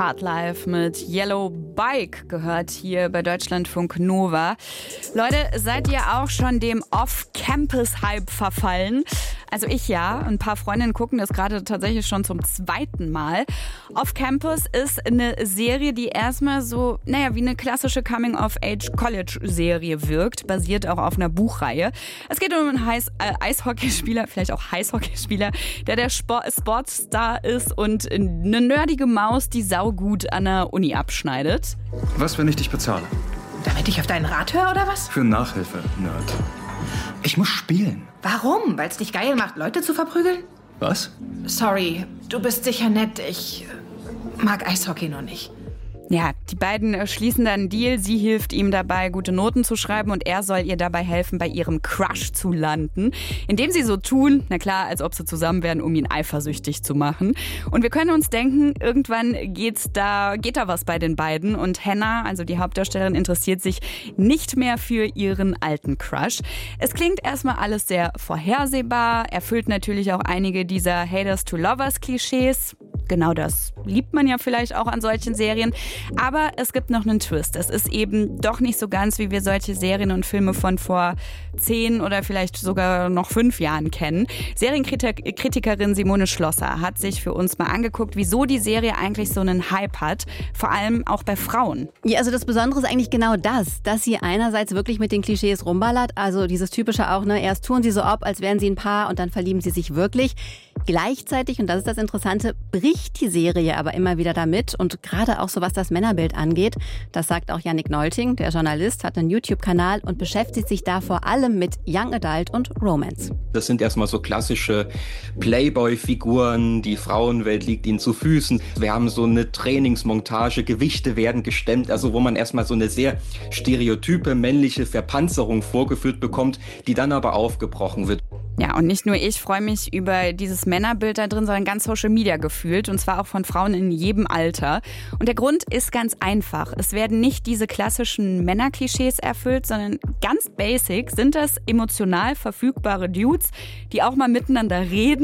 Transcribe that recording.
Hardlife mit Yellow Bike gehört hier bei Deutschlandfunk Nova. Leute, seid ihr auch schon dem Off-Campus-Hype verfallen? Also ich ja. Ein paar Freundinnen gucken das gerade tatsächlich schon zum zweiten Mal. Off-Campus ist eine Serie, die erstmal so, wie eine klassische Coming-of-Age-College-Serie wirkt, basiert auch auf einer Buchreihe. Es geht um einen Eishockeyspieler, vielleicht auch Heißhockeyspieler, der Sportstar ist und eine nerdige Maus, die saugut an der Uni abschneidet. Was, wenn ich dich bezahle? Damit ich auf deinen Rat höre, oder was? Für Nachhilfe, Nerd. Ich muss spielen. Warum? Weil es dich geil macht, Leute zu verprügeln? Was? Sorry, du bist sicher nett. Ich mag Eishockey nur nicht. Ja, die beiden schließen dann einen Deal. Sie hilft ihm dabei, gute Noten zu schreiben und er soll ihr dabei helfen, bei ihrem Crush zu landen. Indem sie so tun, na klar, als ob sie zusammen wären, um ihn eifersüchtig zu machen. Und wir können uns denken, irgendwann geht da was bei den beiden. Und Hannah, also die Hauptdarstellerin, interessiert sich nicht mehr für ihren alten Crush. Es klingt erstmal alles sehr vorhersehbar, erfüllt natürlich auch einige dieser Haters-to-Lovers-Klischees. Genau das liebt man ja vielleicht auch an solchen Serien. Aber es gibt noch einen Twist. Es ist eben doch nicht so ganz, wie wir solche Serien und Filme von vor 10 oder vielleicht sogar noch 5 Jahren kennen. Serienkritikerin Simone Schlosser hat sich für uns mal angeguckt, wieso die Serie eigentlich so einen Hype hat. Vor allem auch bei Frauen. Ja, also das Besondere ist eigentlich genau das, dass sie einerseits wirklich mit den Klischees rumballert. Also dieses typische auch, erst tun sie so ab, als wären sie ein Paar und dann verlieben sie sich wirklich. Gleichzeitig, und das ist das Interessante, bricht die Serie aber immer wieder damit und gerade auch so was das Männerbild angeht, das sagt auch Yannick Nolting, der Journalist, hat einen YouTube-Kanal und beschäftigt sich da vor allem mit Young Adult und Romance. Das sind erstmal so klassische Playboy-Figuren, die Frauenwelt liegt ihnen zu Füßen. Wir haben so eine Trainingsmontage, Gewichte werden gestemmt, also wo man erstmal so eine sehr stereotype männliche Verpanzerung vorgeführt bekommt, die dann aber aufgebrochen wird. Ja, und nicht nur ich freue mich über dieses Männerbild da drin, sondern ganz Social Media gefühlt. Und zwar auch von Frauen in jedem Alter. Und der Grund ist ganz einfach. Es werden nicht diese klassischen Männerklischees erfüllt, sondern ganz basic sind das emotional verfügbare Dudes, die auch mal miteinander reden.